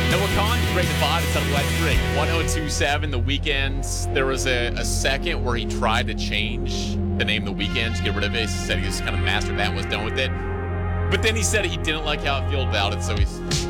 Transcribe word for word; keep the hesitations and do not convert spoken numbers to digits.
Noah Khan, Greg Nevada, it's electric. one oh two point seven, The Weeknd. There was a, a second where he tried to change the name The Weeknd to get rid of it. He said he just kind of mastered that and was done with it. But then he said he didn't like how it felt about it, so he's